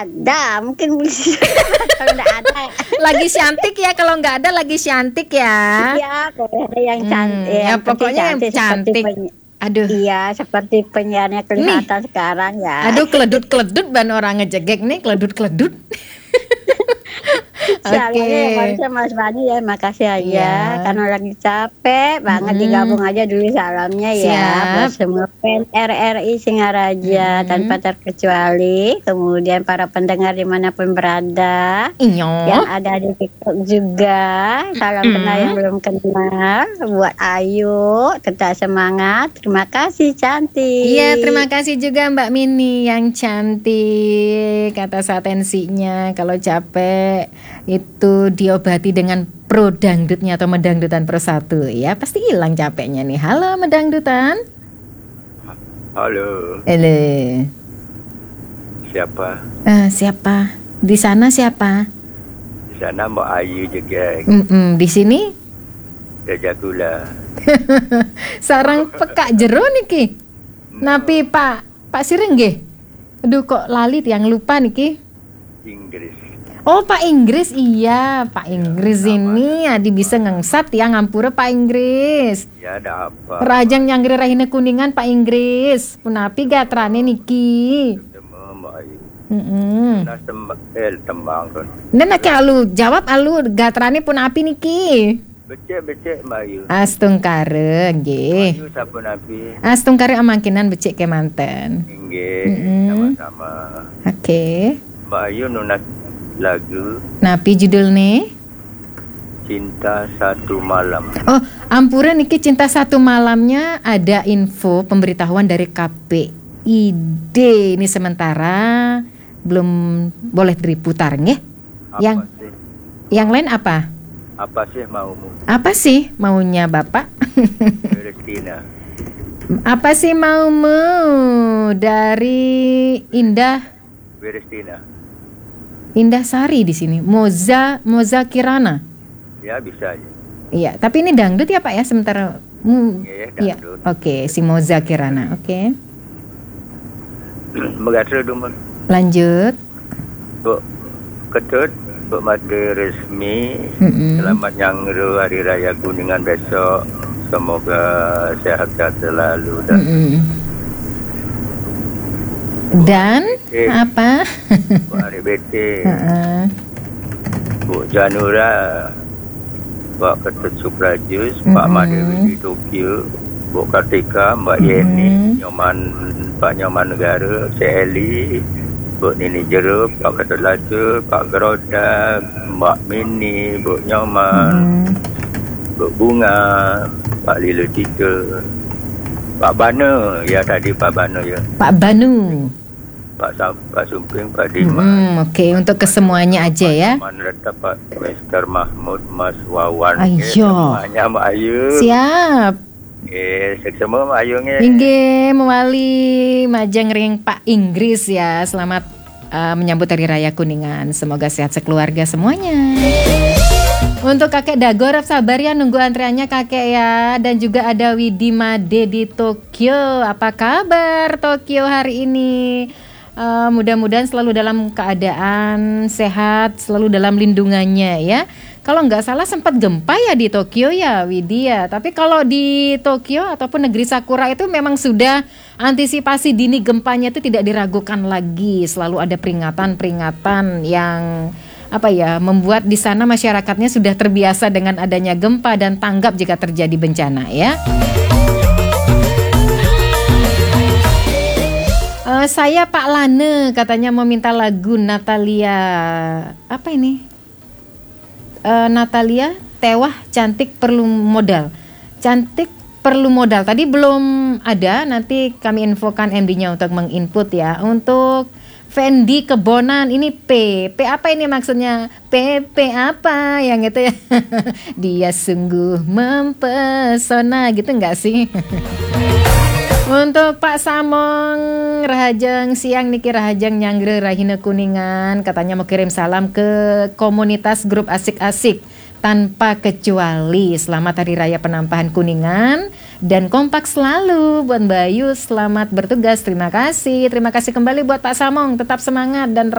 ada, mungkin kalau nggak ada. Lagi cantik ya, kalau nggak ada lagi cantik ya. Iya, kalau ada yang cantik. Ya pokoknya yang cantik. Aduh. Iya, seperti penyiarnya kelihatan sekarang ya. Aduh, keledut-keledut ban orang ngejegek nih, keledut-keledut. Oke. Harusnya Mas Bani ya, makasih aja. Karena lagi capek banget, digabung aja dulu salamnya ya. Buat semua fans RRI Singaraja tanpa terkecuali. Kemudian para pendengar dimanapun berada. Yang ada di TikTok juga. Salam kenal yang belum kenal. Buat Ayu, tetap semangat. Terima kasih cantik. Iya, terima kasih juga Mbak Mini yang cantik atas atensinya. Kalau capek itu diobati dengan pro dangdutnya atau medangdutan pro satu ya, pasti hilang capeknya nih. Halo medangdutan. Halo. Halo. Siapa? Siapa? Di sana siapa? Di sana Mbak Ayu juga. Di sini? Jajakula. Sarang pekak jero niki. Napi Pak Sirengge. Aduh kok lali yang lupa niki. Inggris. Oh Pak Inggris, iya Pak Inggris ya, ini adi bisa ngengsat ya ngampura Pak Inggris. Ya ada apa? Rajang nyangri rahine kuningan Pak Inggris. Punapi gatrane niki. Mbak Ayu. Nah tembang kan. Nena alu jawab alu gatrane punapi niki. Becek Mbak Ayu. Astungkare nggih. Ayu sampun api. Astungkare amangkinan becek ke manten. Nggih, sama-sama. Oke. Mbak Ayu nunas lagu Napi judul nih Cinta Satu Malam. Oh ampura niki Cinta Satu Malamnya ada info pemberitahuan dari KPID ini sementara belum boleh diputar nggih. Yang lain apa? Apa sih maumu? Apa sih maunya Bapak? Kristina. Apa sih maumu dari Indah Sari di sini. Moza Kirana. Ya bisa aja. Iya, tapi ini dangdut ya Pak ya sementara. Iya. Oke, si Moza Kirana. Oke. Begatru dulu. Lanjut. Bu Ketut, Bu Made Resmi. Selamat nyangru Hari Raya Kuningan besok. Semoga sehat selalu dan apa? Bu Ari BT, Bu Janura, Pak Ketut Suprajus, Pak Madewi di Tokyo, Bu Kartika, Mbak Yeni, Pak Nyoman Negara, Celi, Bu Nini Jeruk, Pak Ketut Lacur, Pak Gerodak, Mbak Mini, Bu Nyoman, Bu Bunga, Pak Lilo Tika, Pak Banu, ya tadi Pak Banu ya. Pak Banu. Pak Sumping, Pak Dimas. Oke, untuk kesemuanya aja ya. Manreta Pak Mr. Mahmud, Mas Wawan. Ayo. Semuanya Mbak Ayu. Siap. Semua Mbak Ayu nge. Inggih, mewali majeng ring Pak Inggris ya. Selamat menyambut Hari Raya Kuningan. Semoga sehat sekeluarga semuanya. Untuk kakek Dagorap sabar ya nunggu antreannya kakek ya. Dan juga ada Widi Made di Tokyo. Apa kabar Tokyo hari ini? Mudah-mudahan selalu dalam keadaan sehat, selalu dalam lindungannya ya. Kalau nggak salah sempat gempa ya di Tokyo ya Widya. Tapi kalau di Tokyo ataupun negeri Sakura itu memang sudah antisipasi dini gempanya itu tidak diragukan lagi. Selalu ada peringatan-peringatan yang membuat di sana masyarakatnya sudah terbiasa dengan adanya gempa dan tanggap jika terjadi bencana ya. Saya Pak Lane katanya mau minta lagu Natalia. Apa ini? Natalia Tewah Cantik Perlu Modal. Cantik Perlu Modal. Tadi belum ada, nanti kami infokan MD-nya untuk menginput ya. Untuk Fendi Kebonan ini P apa ini maksudnya? P apa yang itu ya? Dia sungguh mempesona gitu enggak sih? Untuk Pak Samong Rahajeng siang niki Rahajeng Nyangre Rahina Kuningan katanya mau kirim salam ke komunitas grup asik-asik tanpa kecuali. Selamat Hari Raya Penampahan Kuningan dan kompak selalu buat Bayu. Selamat bertugas. Terima kasih kembali buat Pak Samong. Tetap semangat dan